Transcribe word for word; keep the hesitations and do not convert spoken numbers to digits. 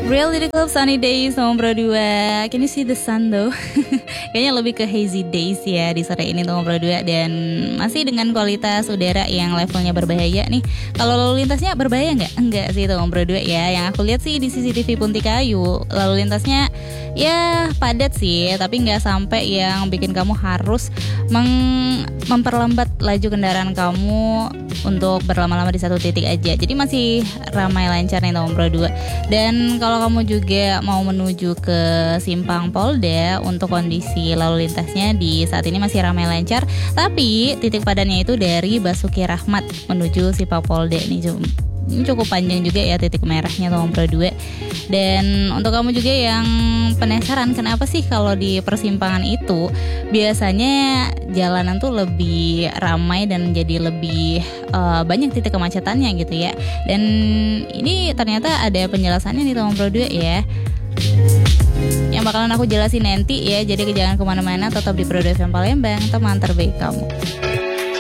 Really the club sunny days nomor dua. Can you see the sun though? Kayaknya lebih ke hazy days ya di sore ini nomor dua. Dan masih dengan kualitas udara yang levelnya berbahaya nih. Kalau lalu lintasnya berbahaya nggak? Enggak sih nomor dua ya. Yang aku lihat sih di C C T V Puntikayu lalu lintasnya ya padat sih, tapi nggak sampai yang bikin kamu harus meng- memperlambat laju kendaraan kamu untuk berlama-lama di satu titik aja. Jadi masih ramai lancar nih nomor dua. Dan kalau kamu juga mau menuju ke Simpang Polda, untuk kondisi lalu lintasnya di saat ini masih ramai lancar, tapi titik padannya itu dari Basuki Rahmat menuju Simpang Polda nih. Ini cukup panjang juga ya titik merahnya nomor dua. Dan untuk kamu juga yang penasaran kenapa sih kalau di persimpangan itu biasanya jalanan tuh lebih ramai dan jadi lebih uh, banyak titik kemacetannya gitu ya. Dan ini ternyata ada penjelasannya di nomor dua ya, yang bakalan aku jelasin nanti ya. Jadi jangan kemana-mana, tetap di Pro F M Palembang, teman terbaik kamu.